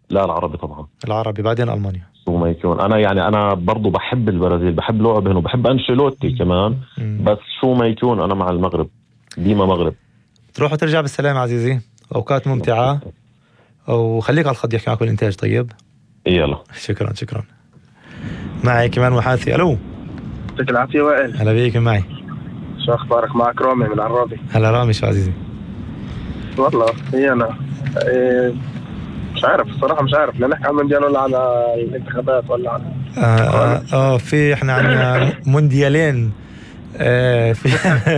لا العربي طبعا. العربي بعدين ألمانيا. شو ما يكون انا يعني انا برضو بحب البرازيل، بحب لعبهم وبحب انشيلوتي كمان. بس شو ما يكون انا مع المغرب، ديما مغرب. تروح وترجع بالسلام عزيزي، أوقات ممتعة، وخليك على الخط يحكي معك بالإنتاج. طيب يلا شكرا. معي كمان محادثي. ألو يعطيك العافية وائل. هلا بيك. معي شو أخبارك؟ معك رامي من العرابي. هلا رامي. شو عزيزي؟ والله هي أنا مش عارف الصراحة، مش عارف نحكي عن المونديال ولا على الانتخابات ولا على في احنا عندنا مونديالين. في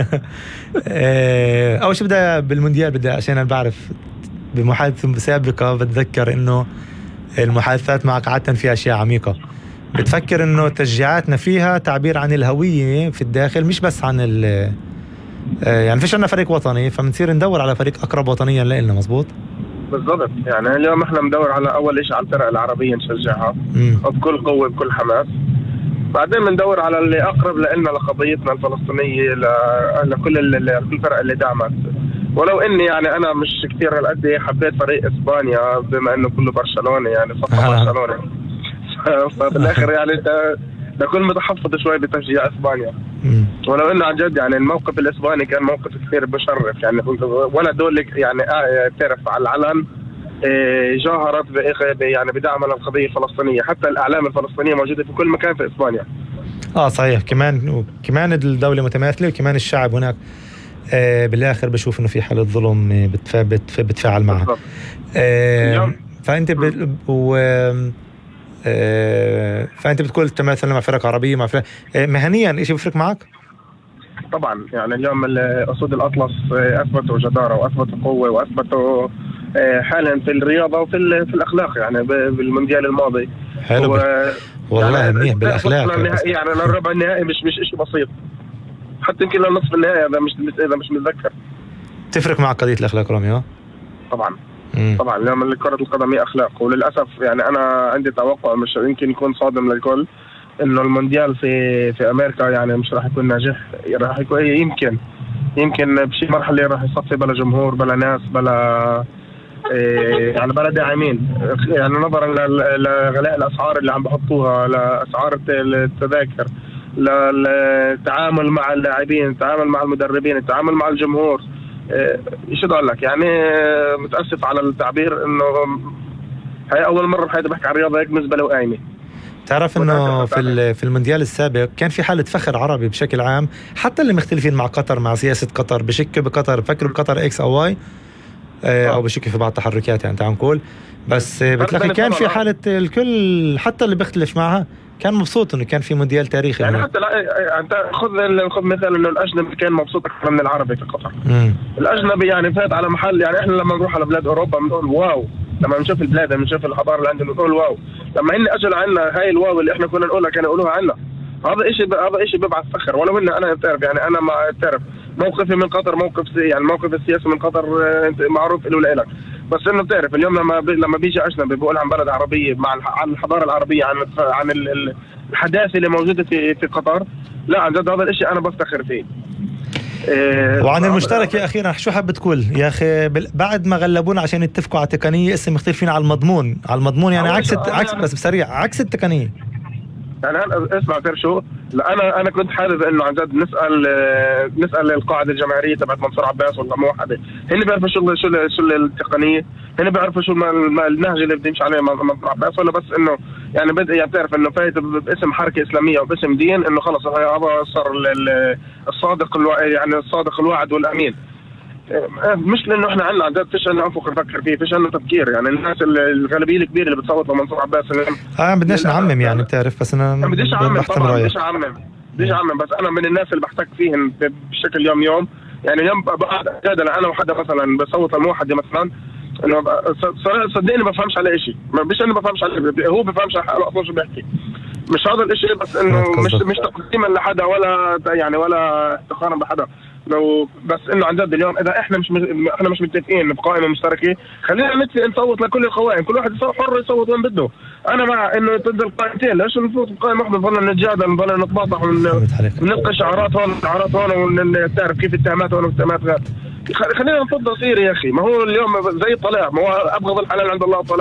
اول شيء بدأ بالمونديال، بدأ عشان انا بعرف بمحادثة سابقة بتذكر انه المحادثات معك عادة في اشياء عميقة. بتفكر انه تشجيعاتنا فيها تعبير عن الهوية في الداخل، مش بس عن يعني فيش عنا فريق وطني، فبنصير ندور على فريق اقرب وطنيا لنا. مزبوط بالضبط. يعني اليوم احنا بندور على اول شيء على الفرق العربية نشجعها بكل قوة بكل حماس، بعدين بندور على اللي اقرب لنا لقضيتنا الفلسطينية، لكل الفرق اللي دعمت. ولو اني يعني انا مش كثير هالقد حبيت فريق اسبانيا بما انه كله برشلونة، يعني صفحة برشلونة فبالاخر يعني انت بكون متحفظ شوي بتشجيع اسبانيا. ولو انه عن جد يعني الموقف الاسباني كان موقف كثير مشرف، يعني ولا دول يعني تعرف على العلن جاهرت يعني بدعم القضية الفلسطينية، حتى الاعلام الفلسطينية موجودة في كل مكان في اسبانيا. صحيح. كمان الدولة متماثلة، وكمان الشعب هناك بالاخر بشوف انه في حالة ظلم بتفاعل معها. فانت فانت بتقول تماثل مع فرق عربيه، مع فرق مهنيا ايش بيفرق معك؟ طبعا يعني اليوم الاسود الاطلس اثبتوا جداره واثبتوا قوه واثبتوا حالهم في الرياضه وفي الاخلاق، يعني بالمونديال الماضي. حلو والله يعني منيح بالاخلاق. يعني للربع النهائي مش شيء بسيط، حتى يمكن للنصف النهائي اذا مش متذكر. تفرق معك قضيه الاخلاق رامي؟ طبعا. طبعا اليوم كرة القدم هي اخلاق، وللاسف يعني انا عندي توقع مش يمكن يكون صادم للكل انه المونديال في امريكا يعني مش راح يكون ناجح. راح يكون يمكن بشي مرحله راح يصفي بلا جمهور بلا ناس بلا يعني بلا داعمين، يعني نظرا لغلاء الاسعار اللي عم بحطوها، لاسعار التذاكر، للتعامل مع اللاعبين، التعامل مع المدربين، التعامل مع الجمهور. ايش اقول لك يعني متاسف على التعبير انه هي اول مره بحياتي بحكي عن رياضه هيك مزبله وقايمه. تعرف انه في المونديال السابق كان في حاله فخر عربي بشكل عام، حتى اللي مختلفين مع قطر، مع سياسه قطر، بشكوا بقطر، بفكروا بقطر اكس او واي، او بشكوا في بعض التحركات، يعني تعال نقول. بس بتلاقي كان في حاله الكل حتى اللي بيختلف معها كان مبسوط انه كان في مونديال تاريخي. يعني حتى انت خذ مثال انه الاجنبي كان مبسوط اكثر من العربي في قطر. الاجنبي يعني فات على محل، يعني احنا لما نروح على بلاد اوروبا بنقول واو، لما نشوف البلاد بنشوف الحضاره اللي عندنا بنقول واو، لما هن اجوا عنا هاي الواو اللي احنا كنا نقولها كانوا يقولوها عنا. هذا شيء بيبعث فخر. ولو ان انا بتعرف يعني انا ما بتعرف موقفي من قطر يعني الموقف السياسي من قطر معروف له لك، بس انه بتعرف اليوم لما بيجي اجنبي بيقول عن بلد عربيه عن الحضاره العربيه، عن الحداثه اللي موجوده في قطر، لا عن جد هذا الشيء انا بفتخر فيه. وعن المشترك يا اخيرا شو حابب تقول يا اخي؟ بعد ما غلبونا عشان يتفقوا على التقنيه، اسم مختلفين على المضمون يعني عكس بس بسريع عكس التقنيه. يعني اسمع شو، انا كنت حابب انه عن جد نسال القاعده الجماهيريه تبعت منصور عباس ولا موحده، هن بيعرفوا شو التقنيه، هن بيعرفوا شو النهج اللي بده يمشي عليه منصور عباس، ولا بس انه يعني يعني بتعرف انه فايت باسم حركه اسلاميه وباسم دين انه خلص هذا صار الصادق الواعد والامين. مش لانه احنا عندنا عن جد فيش عندنا افق نفكر فيه، فيش عندنا تفكير. يعني الناس الغالبيه الكبيره اللي بتصوت لمنصور عباس بدناش نعمم يعني بتعرف، بس انا بديش اعمم طبعا، بديش اعمم بس انا من الناس اللي بحتك فيهم بشكل يوم يعني اليوم بقعد جادل انا وحدا مثلا بصوت الموحده مثلا انه صدقني ما بفهمش على شيء، مش انه بفهمش عليه، هو بفهمش اصلا شو بيحكي، مش هذا الشيء، بس انه مش تقديما لحدا ولا يعني ولا افتخارا بحدا. لو بس انه عن جد اليوم اذا احنا مش متفقين بقائمه مشتركه، خلينا نصوت لكل القوائم، كل واحد حر يصوت وين بده. انا مع انه ضد القائمتين، ليش نفوت بقائمه واحده نضلنا نتجادل ونضلنا نتباطح ونلقى شعارات هون ونعرف كيف اتهامات هون واتهامات غير. خلينا نفضل صير يا اخي، ما هو اليوم زي الطلاق، ما هو ابغض الحلال عند الله الطلاق.